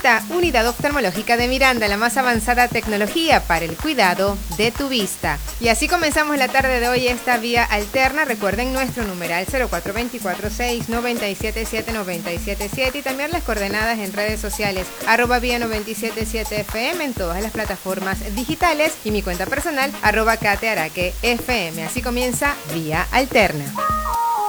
Unidad Oftalmológica de Miranda, la más avanzada tecnología para el cuidado de tu vista. Y así comenzamos la tarde de hoy esta vía alterna. Recuerden nuestro numeral 042469777977 y también las coordenadas en redes sociales @vía 977fm en todas las plataformas digitales y mi cuenta personal @katearaquefm. Así comienza Vía Alterna.